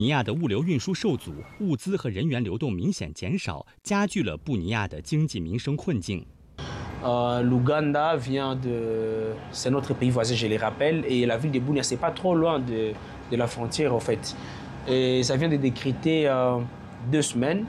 尼亚的物流运输受阻，物资和人员流动明显减少，加剧了布尼亚的经济民生困境。 L'Ouganda vient de, c'est notre pays voisin, je les rappelle, et la ville de Bunia, c'est pas trop loin de la frontière en fait. Et ça vient de décréter 2 semaines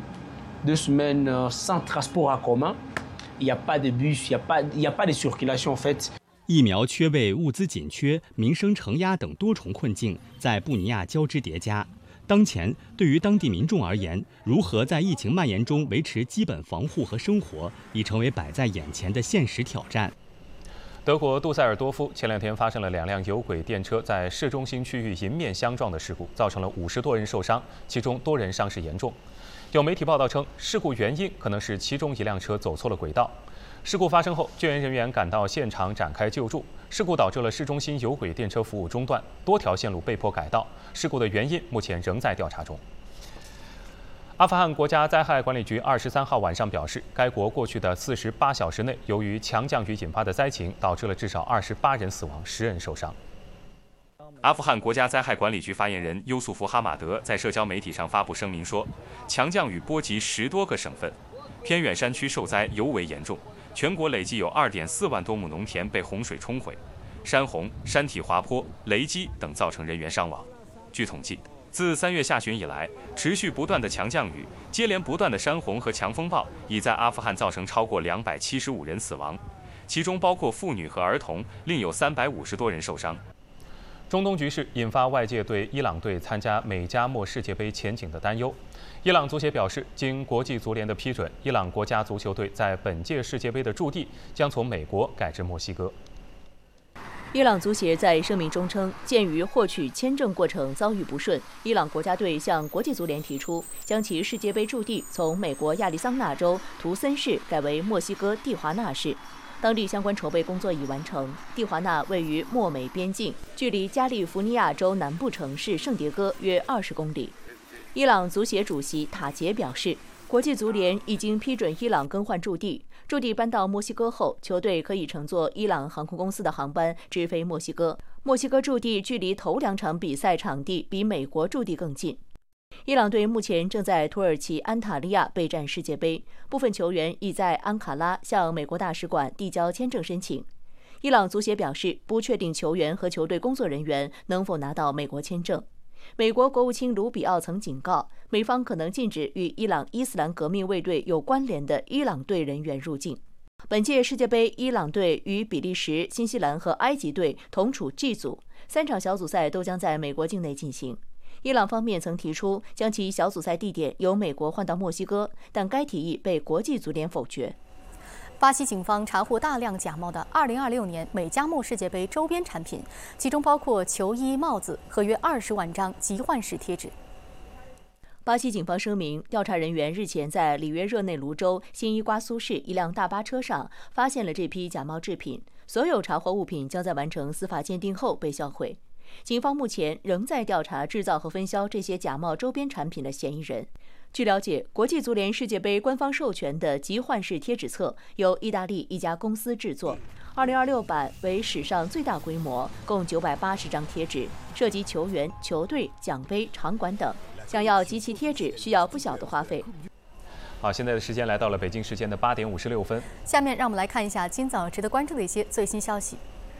sans transport en commun. Il n'y a pas de bus, il n'y a pas de circulation en fait. 疫苗缺位、物资紧缺、民生承压等多重困境在布尼亚交织叠加。当前，对于当地民众而言，如何在疫情蔓延中维持基本防护和生活，已成为摆在眼前的现实挑战。 德国杜塞尔多夫前2天发生了2辆有轨电车在市中心区域迎面相撞的事故，造成了50多人受伤，其中多人伤势严重。有媒体报道称，事故原因可能是其中一辆车走错了轨道。事故发生后，救援人员赶到现场展开救助。事故导致了市中心有轨电车服务中断，多条线路被迫改道。事故的原因目前仍在调查中。阿富汗国家灾害管理局23号晚上表示，该国过去的48小时内，由于强降雨引发的灾情，导致了至少28人死亡，10人受伤。阿富汗国家灾害管理局发言人优素福哈马德在社交媒体上发布声明说，强降雨波及10多个省份，偏远山区受灾尤为严重。全国累计有2.4万多亩农田被洪水冲毁，山洪、山体滑坡、雷击等造成人员伤亡。据统计，自3月下旬以来，持续不断的强降雨、接连不断的山洪和强风暴，已在阿富汗造成超过275人死亡，其中包括妇女和儿童，另有350多人受伤。中东局势引发外界对伊朗队参加美加墨世界杯前景的担忧。伊朗足协表示，经国际足联的批准，伊朗国家足球队在本届世界杯的驻地将从美国改至墨西哥。 伊朗足协在声明中称，鉴于获取签证过程遭遇不顺，伊朗国家队向国际足联提出，将其世界杯驻地从美国亚利桑那州图森市改为墨西哥蒂华纳市。当地相关筹备工作已完成。蒂华纳位于墨美边境，距离加利福尼亚州南部城市圣迭戈约20公里。伊朗足协主席塔杰表示，国际足联已经批准伊朗更换驻地。驻地搬到墨西哥后，球队可以乘坐伊朗航空公司的航班直飞墨西哥。墨西哥驻地距离头2场比赛场地比美国驻地更近。伊朗队目前正在土耳其安塔利亚备战世界杯，部分球员已在安卡拉向美国大使馆递交签证申请。伊朗足协表示，不确定球员和球队工作人员能否拿到美国签证。美国国务卿卢比奥曾警告，美方可能禁止与伊朗伊斯兰革命卫队有关联的伊朗队人员入境。本届世界杯，伊朗队与比利时、新西兰和埃及队同处 G 组，3场小组赛都将在美国境内进行。伊朗方面曾提出将其小组赛地点由美国换到墨西哥，但该提议被国际足联否决。 巴西警方查获大量假冒的2026年美加墨世界杯周边产品，其中包括球衣、帽子和约20万张集换式贴纸。 巴西警方声明，调查人员日前在里约热内卢州新伊瓜苏市一辆大巴车上发现了这批假冒制品，所有查获物品将在完成司法鉴定后被销毁。警方目前仍在调查制造和分销这些假冒周边产品的嫌疑人。据了解，国际足联世界杯官方授权的集换式贴纸册由意大利一家公司制作，2026版为史上最大规模，共980张贴纸，涉及球员、球队、奖杯、场馆等。想要集齐贴纸，需要不小的花费。 好，现在的时间来到了北京时间的8点56分。 下面让我们来看一下今早值得关注的一些最新消息。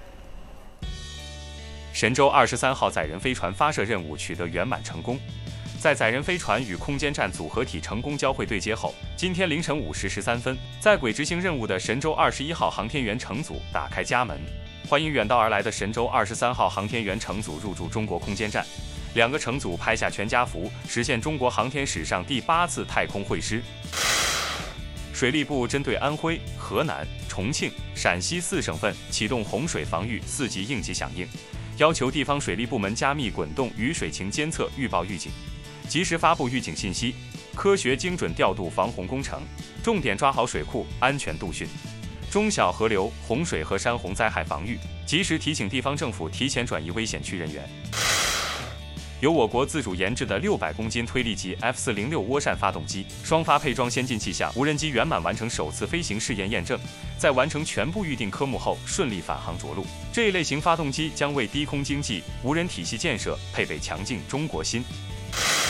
神舟23号载人飞船发射任务取得圆满成功。在载人飞船与空间站组合体成功交会对接后，今天凌晨5时13分，在轨执行任务的神舟21号航天员乘组打开家门，欢迎远道而来的神舟23号航天员乘组入驻中国空间站。2个乘组拍下全家福，实现中国航天史上第8次太空会师。水利部针对安徽、河南、重庆、陕西4省份启动洪水防御4级应急响应，要求地方水利部门加密滚动雨水情监测预报预警，及时发布预警信息，科学精准调度防洪工程，重点抓好水库安全度汛。中小河流、洪水和山洪灾害防御，及时提醒地方政府提前转移危险区人员。由我国自主研制的600公斤推力级 F406涡扇发动机，双发配装先进气象无人机圆满完成首次飞行试验验证，在完成全部预定科目后顺利返航着陆。这一类型发动机将为低空经济、无人体系建设配备强劲中国心。